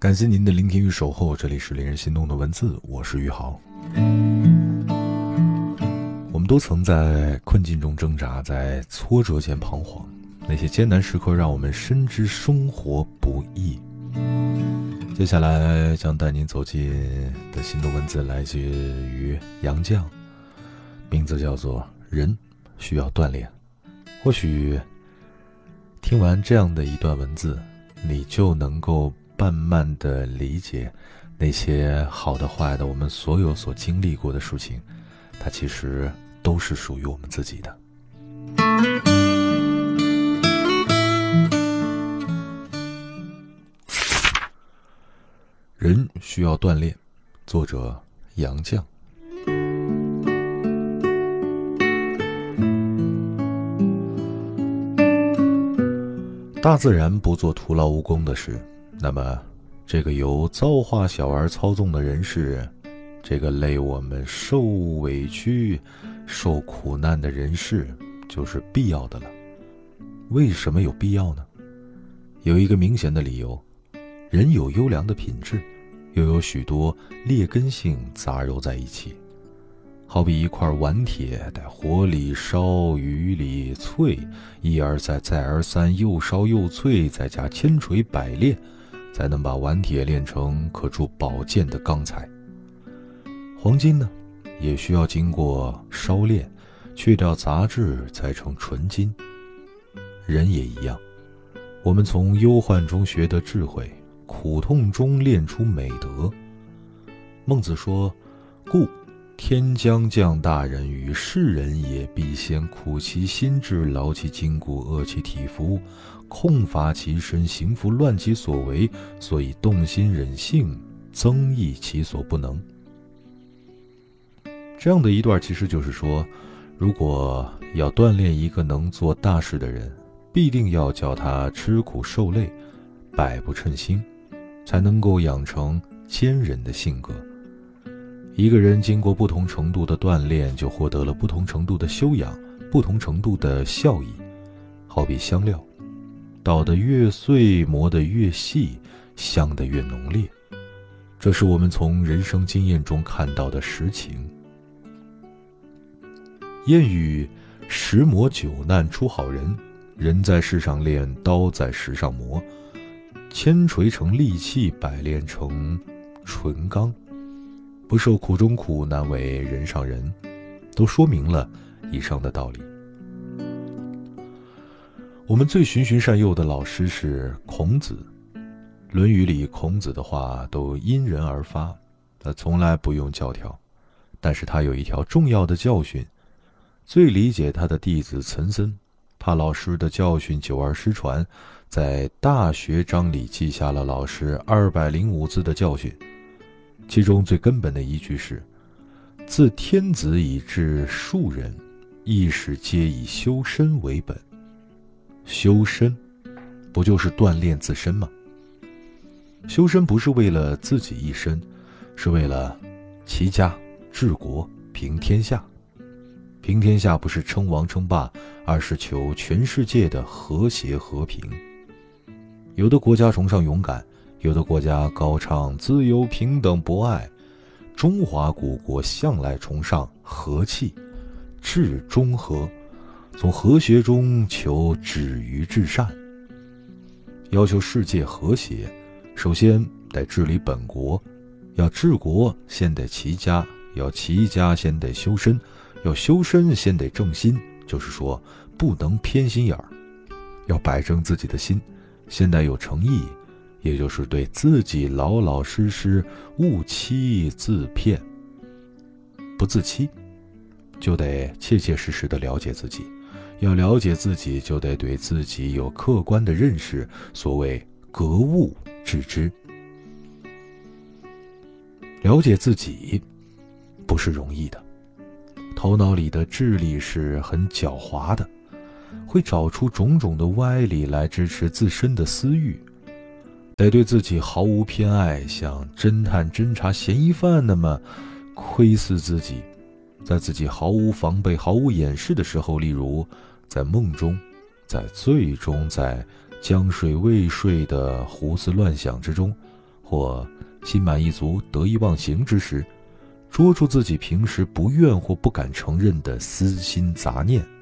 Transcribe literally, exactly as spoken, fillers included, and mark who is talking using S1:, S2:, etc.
S1: 感谢您的聆听与守候，这里是令人心动的文字，我是宇豪。我们都曾在困境中挣扎，在挫折间彷徨，那些艰难时刻让我们深知生活不易。接下来将带您走进的心动文字来自于杨绛，名字叫做人需要锻炼。或许听完这样的一段文字，你就能够慢慢的理解那些好的坏的，我们所有所经历过的事情，它其实都是属于我们自己的。人需要锻炼，作者杨绛。大自然不做徒劳无功的事，那么这个由造化小儿操纵的人世，这个累我们受委屈受苦难的人世，就是必要的了。为什么有必要呢？有一个明显的理由，人有优良的品质，又有许多劣根性杂糅在一起，好比一块顽铁，在火里烧，雨里淬，一而再再而三，又烧又淬，再加千锤百炼，才能把顽铁炼成可铸宝剑的钢材。黄金呢，也需要经过烧炼，去掉杂质，才成纯金。人也一样，我们从忧患中学得智慧，苦痛中练出美德。孟子说，故天将降大任于世人也，必先苦其心志，劳其筋骨，饿其体肤，空乏其身，行拂乱其所为，所以动心忍性，增益其所不能。这样的一段其实就是说，如果要锻炼一个能做大事的人，必定要叫他吃苦受累，百不称心，才能够养成坚韧的性格。一个人经过不同程度的锻炼，就获得了不同程度的修养，不同程度的效益。好比香料，捣得越碎，磨得越细，香得越浓烈。这是我们从人生经验中看到的实情。谚语，十磨九难出好人，人在世上练，刀在石上磨，千锤成利器，百炼成纯钢。不受苦中苦，难为人上人，都说明了以上的道理。我们最循循善诱的老师是孔子，论语里孔子的话都因人而发，他从来不用教条，但是他有一条重要的教训，最理解他的弟子岑参，怕老师的教训久而失传，在大学章里记下了老师二百零五字的教训。其中最根本的一句是，自天子以至庶人，一时皆以修身为本。修身不就是锻炼自身吗？修身不是为了自己一身，是为了齐家治国平天下。平天下不是称王称霸，而是求全世界的和谐和平。有的国家崇尚勇敢，有的国家高唱自由平等博爱，中华古国向来崇尚和气，治中和，从和谐中求止于至善。要求世界和谐，首先得治理本国，要治国先得齐家，要齐家先得修身，要修身先得正心，就是说不能偏心眼儿，要摆正自己的心，先得有诚意，也就是对自己老老实实，勿欺自骗。不自欺，就得切切实实的了解自己，要了解自己，就得对自己有客观的认识，所谓格物致知。了解自己不是容易的，头脑里的智力是很狡猾的，会找出种种的歪理来支持自身的私欲。得对自己毫无偏爱，像侦探侦查嫌疑犯那么窥视自己，在自己毫无防备毫无掩饰的时候，例如在梦中，在醉中，在将睡未睡的胡思乱想之中， 或心满意足、得意忘形之时，捉住自己平时不愿或不敢承认的私心杂念，